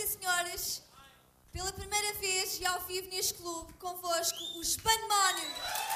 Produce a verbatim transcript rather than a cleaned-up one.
e senhores, pela primeira vez e ao vivo neste clube, convosco, os Pandemónio.